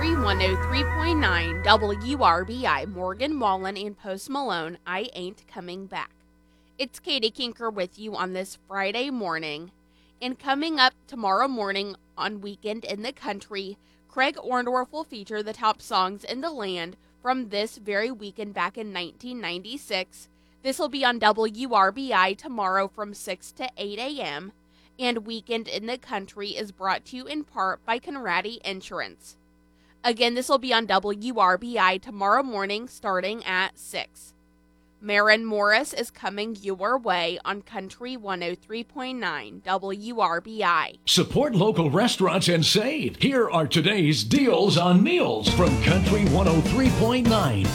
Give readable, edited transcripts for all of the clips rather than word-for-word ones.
Country 103.9 WRBI. Morgan Wallen and Post Malone, I Ain't Coming Back. It's Katie Kinker with you on this Friday morning. And coming up tomorrow morning on Weekend in the Country, Craig Orndorff will feature the top songs in the land from this very weekend back in 1996. This will be on WRBI tomorrow from 6 to 8 a.m. And Weekend in the Country is brought to you in part by Conradi Insurance. Again, this will be on WRBI tomorrow morning starting at 6. Maren Morris is coming your way on Country 103.9 WRBI. Support local restaurants and save. Here are today's deals on meals from Country 103.9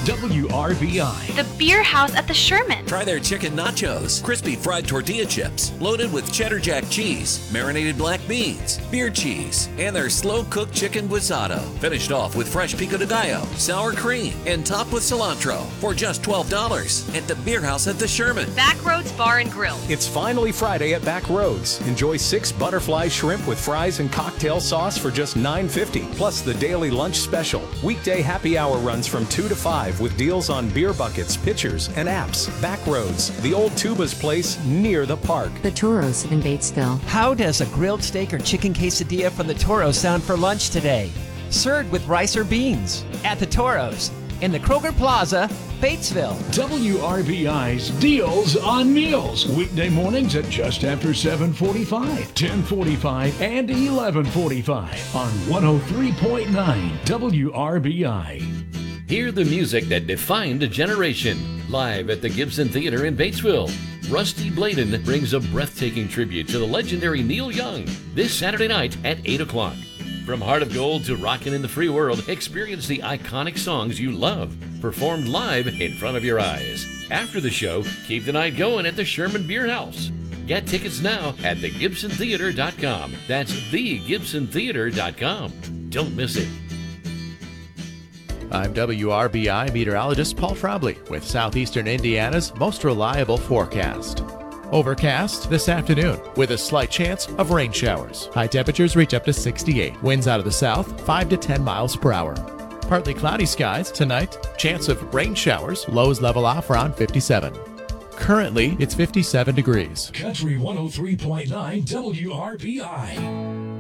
WRBI. The Beer House at the Sherman. Try their chicken nachos, crispy fried tortilla chips, loaded with cheddar jack cheese, marinated black beans, beer cheese, and their slow-cooked chicken guisado. Finished off with fresh pico de gallo, sour cream, and topped with cilantro for just $12. At the Beer House at the Sherman. Backroads Bar and Grill. It's finally Friday at Backroads. Enjoy 6 butterfly shrimp with fries and cocktail sauce for just $9.50, plus the daily lunch special. Weekday happy hour runs from 2 to 5 with deals on beer buckets, pitchers, and apps. Backroads, the old Tuba's place near the park. The Toros in Batesville. How does a grilled steak or chicken quesadilla from the Toros sound for lunch today? Served with rice or beans at the Toros in the Kroger Plaza, Batesville. WRBI's Deals on Meals. Weekday mornings at just after 7:45, 10:45, and 11:45 on 103.9 WRBI. Hear the music that defined a generation. Live at the Gibson Theater in Batesville, Rusty Bladen brings a breathtaking tribute to the legendary Neil Young this Saturday night at 8 o'clock. From Heart of Gold to Rockin' in the Free World, experience the iconic songs you love, performed live in front of your eyes. After the show, keep the night going at the Sherman Beer House. Get tickets now at thegibsontheater.com. That's thegibsontheater.com. Don't miss it. I'm WRBI meteorologist Paul Frobley with Southeastern Indiana's most reliable forecast. Overcast this afternoon with a slight chance of rain showers. High temperatures reach up to 68. Winds out of the south 5 to 10 miles per hour. Partly cloudy skies tonight. Chance of rain showers. Lows level off around 57. Currently, it's 57 degrees. Country 103.9 WRBI.